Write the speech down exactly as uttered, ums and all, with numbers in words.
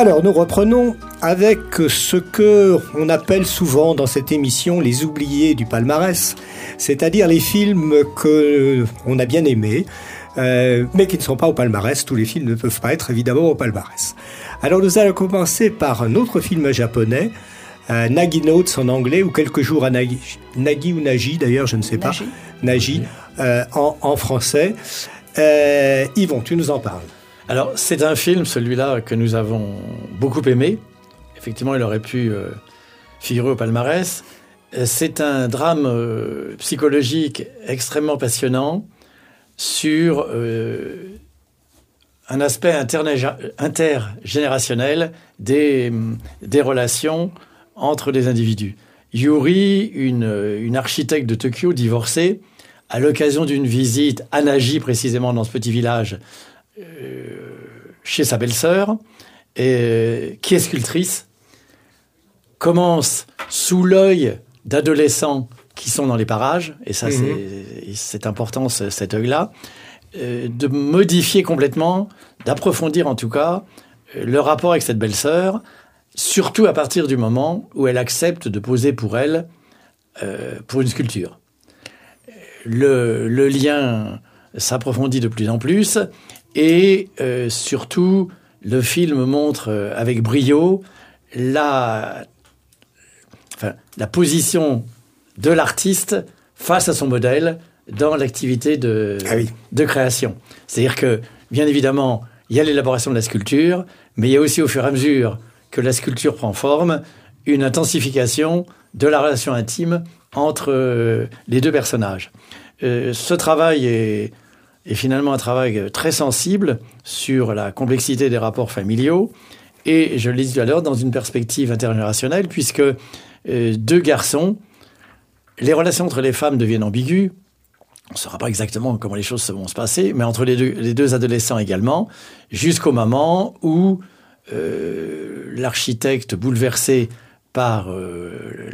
Alors, nous reprenons avec ce que on appelle souvent dans cette émission les oubliés du palmarès, c'est-à-dire les films que on a bien aimés, euh, mais qui ne sont pas au palmarès. Tous les films ne peuvent pas être évidemment au palmarès. Alors, nous allons commencer par un autre film japonais, euh, Nagi Notes en anglais, ou Quelques jours à Nagi, Nagi ou Nagi d'ailleurs, je ne sais pas, Nagi, Nagi euh, en, en français. Euh, Yvon, tu nous en parles. Alors, c'est un film, celui-là, que nous avons beaucoup aimé. Effectivement, il aurait pu euh, figurer au palmarès. C'est un drame euh, psychologique extrêmement passionnant sur euh, un aspect interna- intergénérationnel des, des relations entre les individus. Yuri, une, une architecte de Tokyo divorcée, à l'occasion d'une visite à Nagi, précisément dans ce petit village, Euh, chez sa belle-sœur, et, qui est sculptrice, commence sous l'œil d'adolescents qui sont dans les parages, et ça, mmh. c'est, c'est important, cet œil-là, euh, de modifier complètement, d'approfondir en tout cas, le rapport avec cette belle-sœur, surtout à partir du moment où elle accepte de poser pour elle, euh, pour une sculpture. Le, le lien s'approfondit de plus en plus, et euh, surtout, le film montre euh, avec brio la, enfin, la position de l'artiste face à son modèle dans l'activité de, ah oui. de création. C'est-à-dire que, bien évidemment, il y a l'élaboration de la sculpture, mais il y a aussi, au fur et à mesure que la sculpture prend forme, une intensification de la relation intime entre euh, les deux personnages. Euh, ce travail est... Et finalement un travail très sensible sur la complexité des rapports familiaux. Et je l'ai dit tout à l'heure, dans une perspective intergénérationnelle, puisque euh, deux garçons, les relations entre les femmes deviennent ambiguës. On ne saura pas exactement comment les choses vont se passer, mais entre les deux, les deux adolescents également, jusqu'au moment où euh, l'architecte, bouleversé par euh,